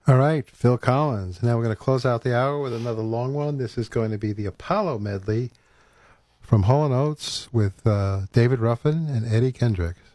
All right, Phil Collins. Now we're going to close out the hour with another long one. This is going to be the Apollo medley from Hall & Oates with David Ruffin and Eddie Kendricks.